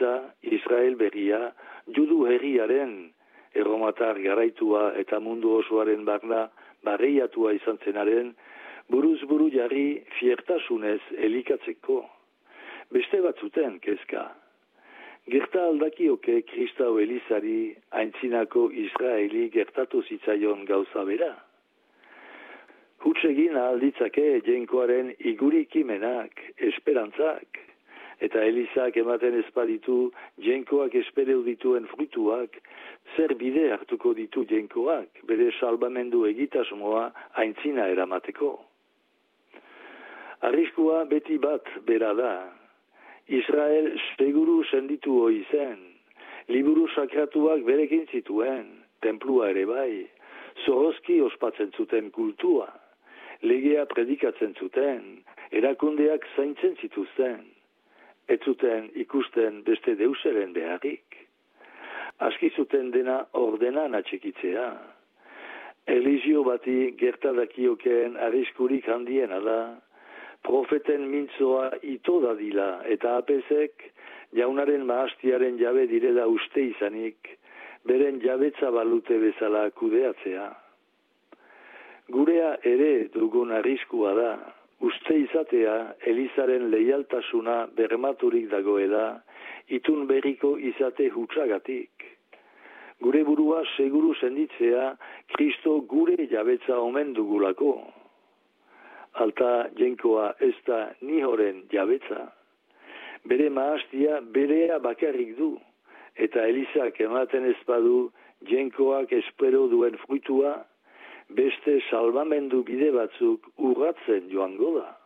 Eliza, Israel berria, judu herriaren erromatar garaitua eta mundu osoaren barna barreiatua izan zenaren, buruz buru jarri fiertasunez elikatzeko. Beste batzuten kezka. Gerta aldakioke Kristau Elizari aintzinako Israeli gertatu zitzaion gauza bera. Hutsegin alditzake jenkoaren igurikimenak, esperantzak, eta Elizak ematen ezpaditu jenkoak espereu dituen fruituak, zer bide hartuko ditu jenkoak, bere salbamendu egitasmoa aintzina eramateko. Arriskua beti bat bera da. Israel seguru senditu hoi zen, liburu sakratuak berekin zituen, tenplua ere bai, zorozki ospatzen zuten kultua, legea predikatzen zuten, erakundeak zaintzen zituzten, ez zuten ikusten beste deuseren beharrik. Aski zuten dena ordenan atxikitzea. Erlijio bati gertadakiokeen arriskurik handiena da, profeten mintzoa ito dadila eta apezek jaunaren mahastiaren jabe direla uste izanik, beren jabetza balute bezala kudeatzea. Gurea ere dugun arriskua da, uste izatea Elizaren leialtasuna bermaturik dagoela, itun berriko izate hutsagatik. Gure burua seguru senditzea Kristo gure jabetza omen dugulako. Alta jenkoa ez da nihoren jabetza. Bere mahastia berea bakarrik du, eta Elizak ematen ezpadu jenkoak espero duen fruitua, beste salbamendu bide batzuk urratzen joango da.